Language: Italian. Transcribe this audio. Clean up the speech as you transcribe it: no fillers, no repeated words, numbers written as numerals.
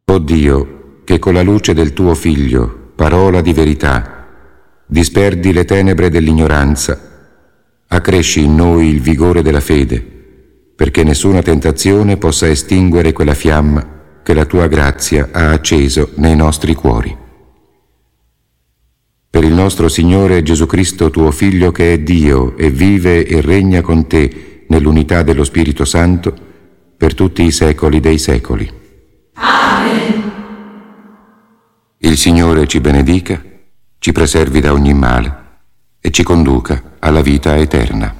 O Dio, che con la luce del tuo Figlio, parola di verità, disperdi le tenebre dell'ignoranza, accresci in noi il vigore della fede, perché nessuna tentazione possa estinguere quella fiamma che la tua grazia ha acceso nei nostri cuori. Per il nostro Signore Gesù Cristo, tuo Figlio, che è Dio e vive e regna con te nell'unità dello Spirito Santo, per tutti i secoli dei secoli. Amen. Il Signore ci benedica, ci preservi da ogni male e ci conduca alla vita eterna.